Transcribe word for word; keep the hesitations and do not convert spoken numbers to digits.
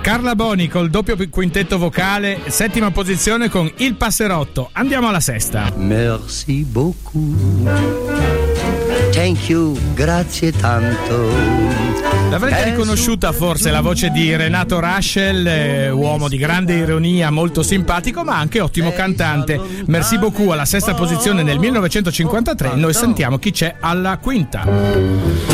Carla Boni col doppio quintetto vocale, settima posizione con Il Passerotto. Andiamo alla sesta. Merci beaucoup. Thank you, grazie tanto. L'avrete riconosciuta forse la voce di Renato Raschel, eh, uomo di grande ironia, molto simpatico ma anche ottimo cantante. Merci beaucoup alla sesta posizione nel millenovecentocinquantatré. Noi sentiamo chi c'è alla quinta.